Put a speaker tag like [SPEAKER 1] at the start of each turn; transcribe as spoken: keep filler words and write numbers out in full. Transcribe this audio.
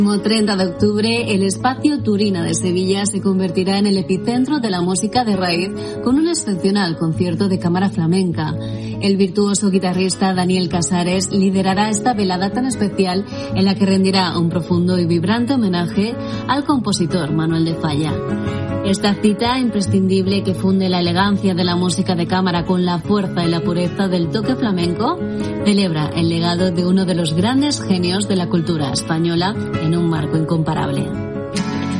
[SPEAKER 1] El treinta de octubre, el espacio Turina de Sevilla se convertirá en el epicentro de la música de raíz con un excepcional concierto de cámara flamenca. El virtuoso guitarrista Daniel Casares liderará esta velada tan especial en la que rendirá un profundo y vibrante homenaje al compositor Manuel de Falla. Esta cita imprescindible que funde la elegancia de la música de cámara con la fuerza y la pureza del toque flamenco celebra el legado de uno de los grandes genios de la cultura española en un marco incomparable.